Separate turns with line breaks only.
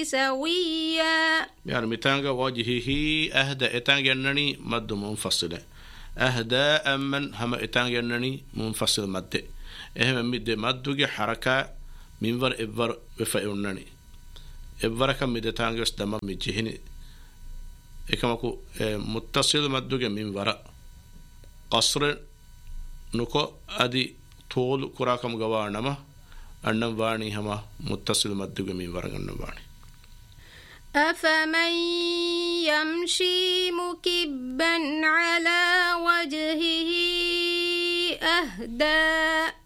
سويا
يعني متانغ وجهه أهدى إتانغ ينني مد منفصلة أهدى أمن هم إتانغ ينني منفصل مد إهم مد مدوغي حركة منور إبور بفايونني إبور كم مد تانغ استمام مجهني إكماكو متصل مدوغي منور قصر نكو أدي طول كراكم غوانما أنم واني هما متصل مدوغي منور غنم واني
أفمن يمشي مكبا على وجهه أهدى